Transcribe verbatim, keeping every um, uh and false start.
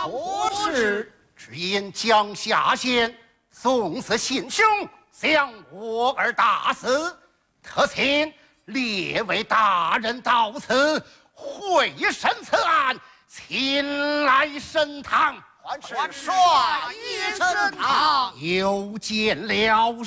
何事？ 只因江夏县宋氏信兄向我而大死，特请列位大人到此会审此案，前来审堂。 还是帅爷升堂， 又见了